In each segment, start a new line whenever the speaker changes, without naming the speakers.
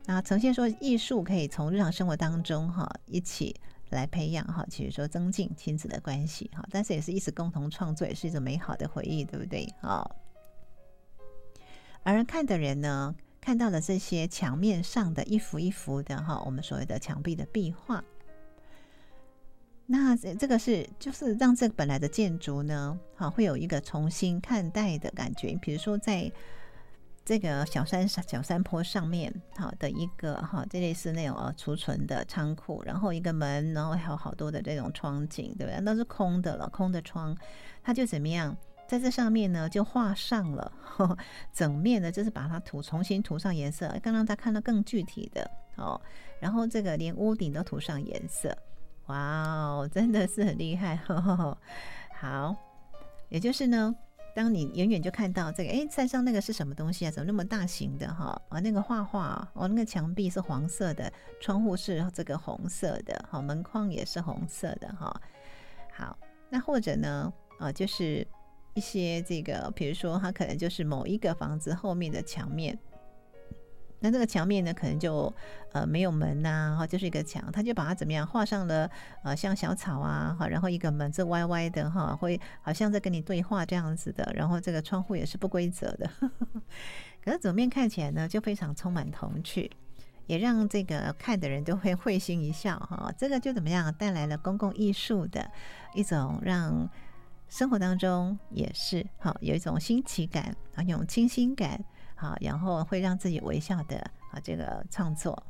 那呈现说艺术可以从日常生活当中一起来培养其实说增进亲子的关系但是也是一起共同创作，也是一种美好的回忆，对不对而看的人呢，看到了这些墙面上的一幅一幅的我们所谓的墙壁的壁画，那这个就是让这本来的建筑呢会有一个重新看待的感觉。比如说在这个小山坡上面的一个这类似那种储存的仓库，然后一个门，然后还有好多的这种窗景，对不对？都是空的了，空的窗，它就怎么样在这上面呢就画上了整面的，就是把它重新涂上颜色，刚让大家看到更具体的然后这个连屋顶都涂上颜色，哇哦，真的是很厉害好，也就是呢当你远远就看到这个山上那个是什么东西啊，怎么那么大型的那个画画那个墙壁是黄色的，窗户是这个红色的门框也是红色的好，那或者呢就是一些这个比如说它可能就是某一个房子后面的墙面，那这个墙面呢可能就没有门就是一个墙，他就把它怎么样画上了像小草然后一个门是歪歪的会好像在跟你对话这样子的，然后这个窗户也是不规则的可是走面看起来呢就非常充满童趣，也让这个看的人都会会心一笑这个就怎么样带来了公共艺术的一种让生活当中也是有一种新奇感有一种清新感然后会让自己微笑的这个创作。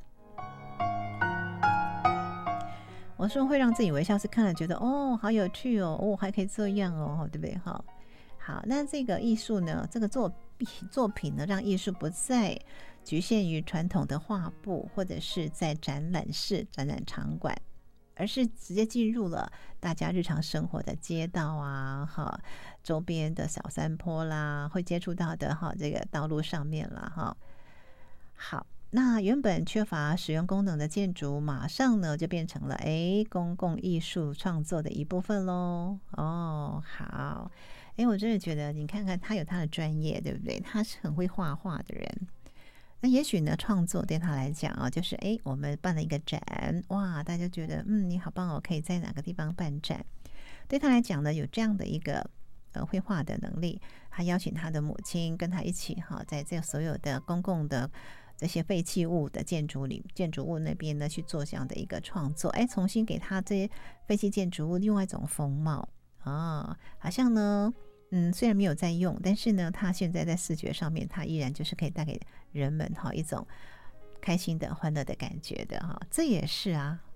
我说会让自己微笑是看了觉得好有趣还可以这样对不对好，那这个艺术呢，这个作品呢，让艺术不再局限于传统的画布或者是在展览场馆，而是直接进入了大家日常生活的街道周边的小山坡啦，会接触到的这个道路上面啦好，那原本缺乏使用功能的建筑，马上呢就变成了公共艺术创作的一部分咯好，我真的觉得你看看他有他的专业，对不对？他是很会画画的人，那也许呢创作对他来讲就是我们办了一个展，哇，大家觉得你好棒可以在哪个地方办展，对他来讲呢有这样的一个绘画的能力，他邀请他的母亲跟他一起在这所有的公共的这些废弃物的建筑物那边呢去做这样的一个创作，重新给他这些废弃建筑物另外一种风貌好像呢虽然没有在用，但是呢他现在在视觉上面他依然就是可以带给人们一种开心的欢乐的感觉的这也是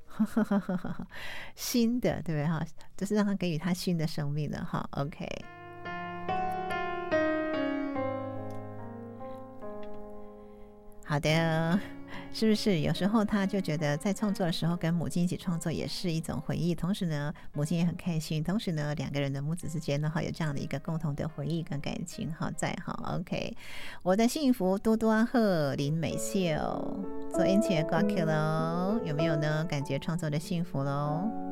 新的，对不对就是让他给予他新的生命的OK，好的，是不是有时候他就觉得在创作的时候跟母亲一起创作也是一种回忆，同时呢母亲也很开心，同时呢两个人的母子之间呢有这样的一个共同的回忆跟感情在OK， 我的幸福多多贺林美秀做恩切挂 Q 咯，有没有呢？感觉创作的幸福咯。